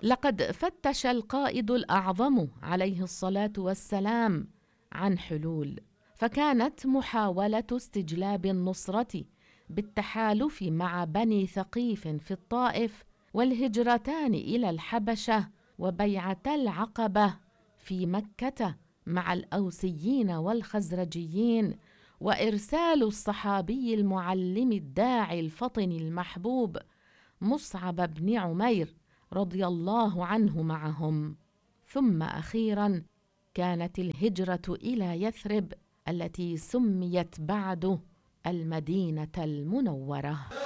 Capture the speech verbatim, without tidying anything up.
لقد فتش القائد الأعظم عليه الصلاة والسلام عن حلول، فكانت محاولة استجلاب النصرة بالتحالف مع بني ثقيف في الطائف، والهجرتان إلى الحبشة، وبيعة العقبة في مكة مع الأوسيين والخزرجيين، وإرسال الصحابي المعلم الداعي الفطن المحبوب مصعب بن عمير رضي الله عنه معهم. ثم أخيراً كانت الهجرة إلى يثرب التي سميت بعده المدينة المنورة.